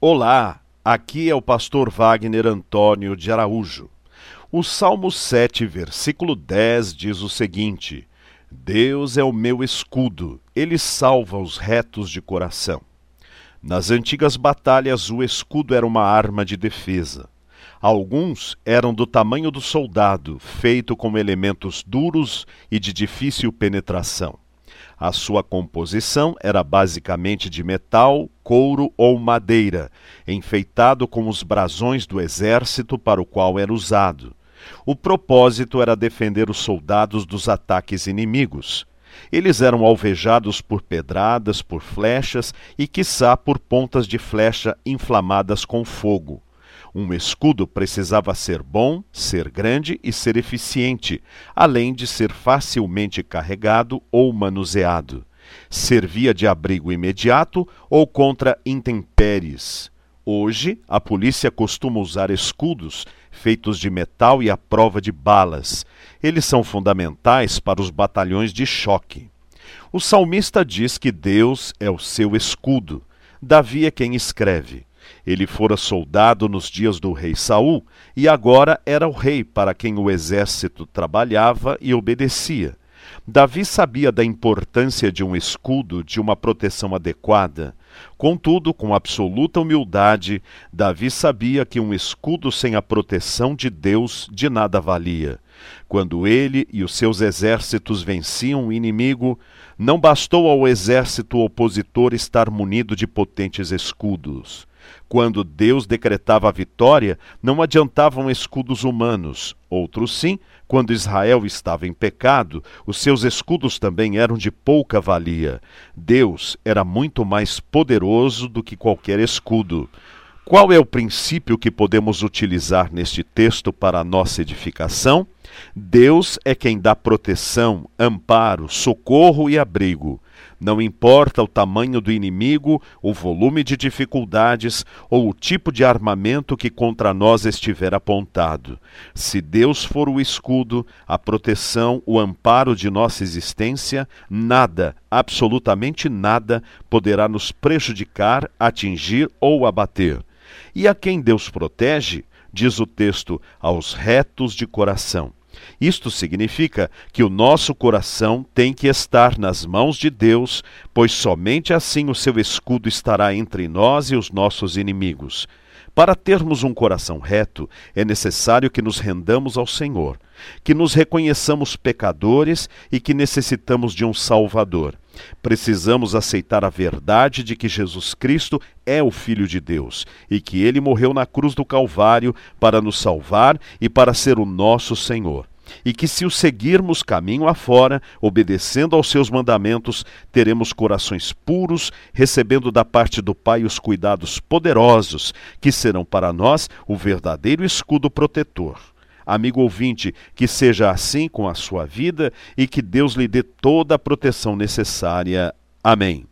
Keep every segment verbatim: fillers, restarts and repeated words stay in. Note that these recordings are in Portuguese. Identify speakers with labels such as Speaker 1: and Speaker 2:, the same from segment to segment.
Speaker 1: Olá, aqui é o pastor Wagner Antônio de Araújo. O Salmo sete, versículo dez diz o seguinte: Deus é o meu escudo, ele salva os retos de coração. Nas antigas batalhas, o escudo era uma arma de defesa. Alguns eram do tamanho do soldado, feito com elementos duros e de difícil penetração. A sua composição era basicamente de metal, couro ou madeira, enfeitado com os brasões do exército para o qual era usado. O propósito era defender os soldados dos ataques inimigos. Eles eram alvejados por pedradas, por flechas e, quiçá, por pontas de flecha inflamadas com fogo. Um escudo precisava ser bom, ser grande e ser eficiente, além de ser facilmente carregado ou manuseado. Servia de abrigo imediato ou contra intempéries. Hoje, a polícia costuma usar escudos feitos de metal e à prova de balas. Eles são fundamentais para os batalhões de choque. O salmista diz que Deus é o seu escudo. Davi é quem escreve. Ele fora soldado nos dias do rei Saul e agora era o rei para quem o exército trabalhava e obedecia. Davi sabia da importância de um escudo, de uma proteção adequada. Contudo, com absoluta humildade, Davi sabia que um escudo sem a proteção de Deus de nada valia. Quando ele e os seus exércitos venciam o inimigo, não bastou ao exército opositor estar munido de potentes escudos. Quando Deus decretava a vitória, não adiantavam escudos humanos. Outros sim, quando Israel estava em pecado, os seus escudos também eram de pouca valia. Deus era muito mais poderoso do que qualquer escudo. Qual é o princípio que podemos utilizar neste texto para a nossa edificação? Deus é quem dá proteção, amparo, socorro e abrigo. Não importa o tamanho do inimigo, o volume de dificuldades ou o tipo de armamento que contra nós estiver apontado. Se Deus for o escudo, a proteção, o amparo de nossa existência, nada, absolutamente nada, poderá nos prejudicar, atingir ou abater. E a quem Deus protege, diz o texto, aos retos de coração. Isto significa que o nosso coração tem que estar nas mãos de Deus, pois somente assim o seu escudo estará entre nós e os nossos inimigos. Para termos um coração reto, é necessário que nos rendamos ao Senhor, que nos reconheçamos pecadores e que necessitamos de um Salvador. Precisamos aceitar a verdade de que Jesus Cristo é o Filho de Deus e que Ele morreu na cruz do Calvário para nos salvar e para ser o nosso Senhor. E que se o seguirmos caminho afora, obedecendo aos seus mandamentos, teremos corações puros, recebendo da parte do Pai os cuidados poderosos, que serão para nós o verdadeiro escudo protetor. Amigo ouvinte, que seja assim com a sua vida e que Deus lhe dê toda a proteção necessária. Amém.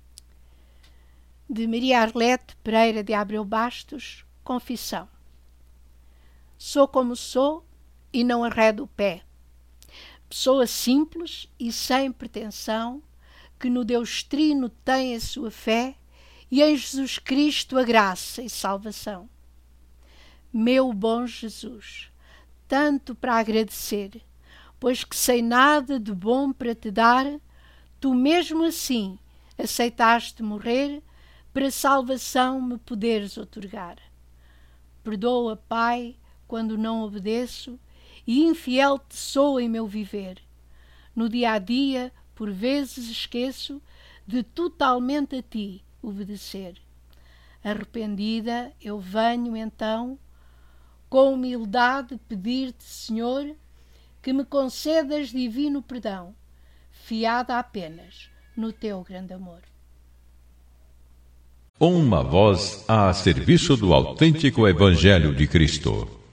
Speaker 2: De Maria Arlete Pereira de Abreu Bastos, confissão. Sou como sou e não arredo o pé. Pessoa simples e sem pretensão, que no Deus Trino tem a sua fé e em Jesus Cristo a graça e salvação. Meu bom Jesus, tanto para agradecer, pois que sei nada de bom para te dar, tu mesmo assim aceitaste morrer, para salvação me poderes outorgar. Perdoa, Pai, quando não obedeço, e infiel te sou em meu viver. No dia a dia, por vezes esqueço de totalmente a ti obedecer. Arrependida, eu venho então, com humildade pedir-te, Senhor, que me concedas divino perdão, fiada apenas no teu grande amor.
Speaker 3: Uma voz a serviço do autêntico Evangelho de Cristo.